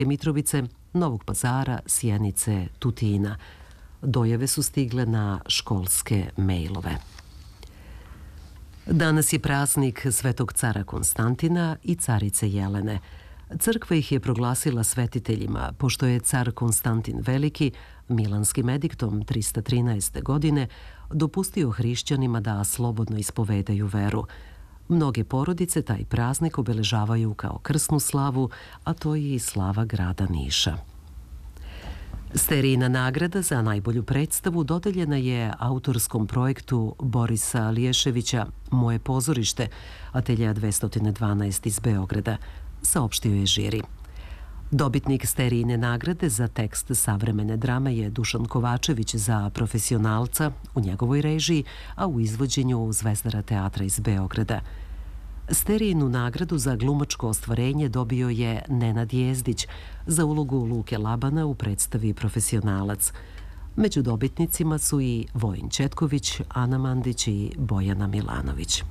Mitrovice, Novog Pazara, Sjenice, Tutina. Dojave su stigle na školske mejlove. Danas je praznik Svetog cara Konstantina i carice Jelene. Crkva ih je proglasila svetiteljima, pošto je car Konstantin Veliki Milanskim ediktom 313. godine dopustio hrišćanima da slobodno ispovedaju veru. Mnoge porodice taj praznik obeležavaju kao krsnu slavu, a to je i slava grada Niša. Sterijina nagrada za najbolju predstavu dodeljena je autorskom projektu Borisa Liješevića Moje pozorište, ateljeja 212 iz Beograda, saopštio je žiri. Dobitnik Sterijine nagrade za tekst savremene drame je Dušan Kovačević za Profesionalca u njegovoj režiji, a u izvođenju Zvezdara teatra iz Beograda. Sterijinu nagradu za glumačko ostvarenje dobio je Nenad Jezdić za ulogu Luke Labana u predstavi Profesionalac. Među dobitnicima su i Vojin Četković, Ana Mandić i Bojana Milanović.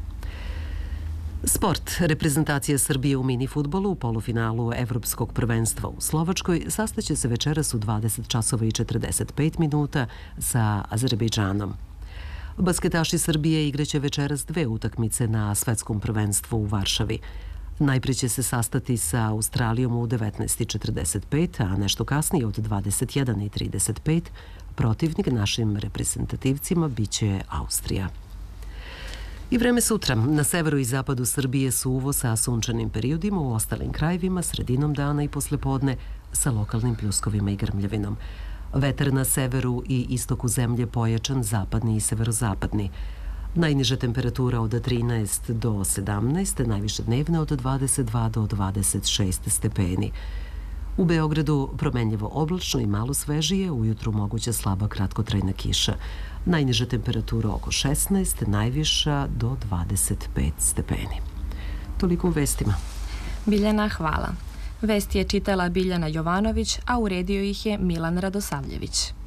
Sport. Reprezentacija Srbije u mini fudbalu u polufinalu Evropskog prvenstva u Slovačkoj sastaće se večeras u 20 časova i 45 minuta sa Azerbejdžanom. Basketaši Srbije igraće večeras 2 utakmice na svetskom prvenstvu u Varšavi. Najprije će se sastati sa Australijom u 19:45, a nešto kasnije od 21:35 protivnik našim reprezentativcima biće Austrija. I vreme sutra. Na severu i zapadu Srbije suvo sa sunčanim periodima, u ostalim krajevima sredinom dana i poslepodne sa lokalnim pljuskovima i grmljavinom. Vetar na severu i istoku zemlje pojačan, zapadni i severozapadni. Najniža temperatura od 13 do 17, najviše dnevna od 22 do 26 stepeni. U Beogradu promenljivo oblačno i malo svežije, ujutru moguća slaba kratkotrajna kiša. Najniža temperatura oko 16, najviša do 25 stepeni. Toliko u vestima. Biljana, hvala. Vesti je čitala Biljana Jovanović, a uredio ih je Milan Radosavljević.